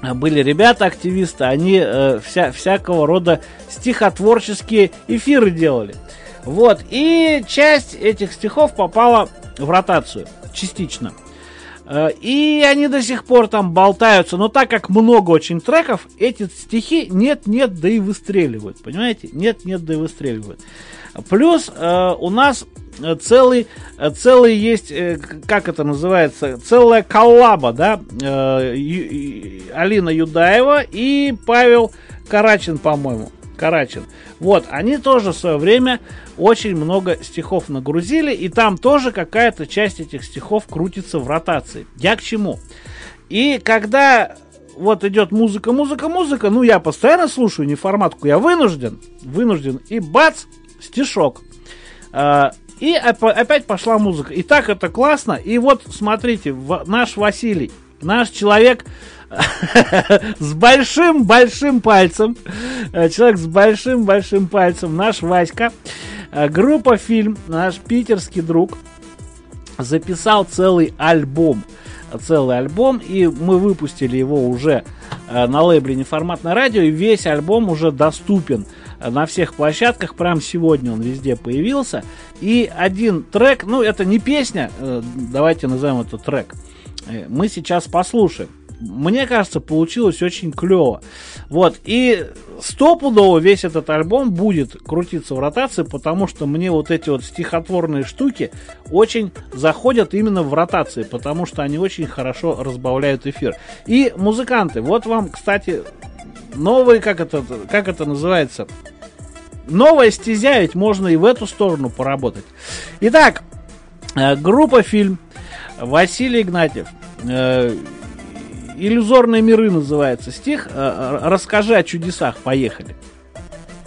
были ребята, активисты, они всякого рода стихотворческие эфиры делали. Вот, и часть этих стихов попала в ротацию, частично. И они до сих пор там болтаются, но так как много очень треков, эти стихи нет-нет, да и выстреливают, понимаете? Нет-нет, да и выстреливают. Плюс у нас целый есть, как это называется, целая коллаба, да, Алина Юдаева и Павел Карачин, по-моему. Карачин. Вот, они тоже в свое время очень много стихов нагрузили, и там тоже какая-то часть этих стихов крутится в ротации. Я к чему? И когда вот идет музыка, ну я постоянно слушаю неформатку, я вынужден, и бац, стишок. И опять пошла музыка. И так это классно. И вот, смотрите, наш Василий, наш человек с большим-большим пальцем, человек с большим-большим пальцем, наш Васька, группа «Фильм», наш питерский друг, записал целый альбом, и мы выпустили его уже на лейбле «Неформатное радио», и весь альбом уже доступен на всех площадках, прям сегодня он везде появился, и один трек, ну это не песня, давайте назовем это трек, мы сейчас послушаем. Мне кажется, получилось очень клево. Вот, и стопудово весь этот альбом будет крутиться в ротации, потому что мне вот эти вот стихотворные штуки очень заходят именно в ротации, потому что они очень хорошо разбавляют эфир. И музыканты, вот вам, кстати, новые, как это называется, новая стезя, ведь можно и в эту сторону поработать. Итак, группа «Фильм», Василий Игнатьев, «Иллюзорные миры» называется стих. Расскажи о чудесах. Поехали.